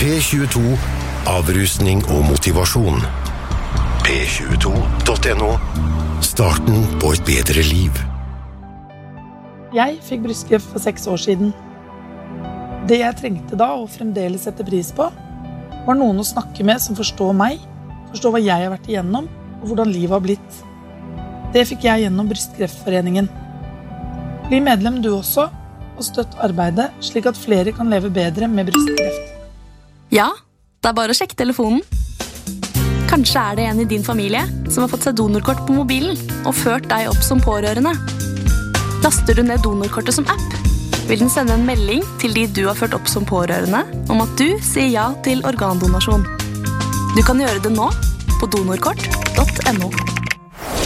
P22 avrusning og motivasjon. P22.no. Starten på et bedre liv. Jeg fikk brystkreft for 6 år siden. Det jeg trengte da, og fremdeles setter pris på, var noen å snakke med som forstår meg, forstår hva jeg har vært igjennom, og hvordan livet har blitt. Det fikk jeg gjennom Brystkreftforeningen. Bli medlem du også, og støtt arbeidet, slik at flere kan leve bedre med brystkreft. Ja, det er bare å sjekke telefonen. Kanskje er det en i din familie som har fått seg donorkort på mobilen og ført deg opp som pårørende. Laster du ned donorkortet som app, vil den sende en melding til de du har ført opp som pårørende om at du sier ja til organdonasjon. Du kan gjøre det nå på donorkort.no.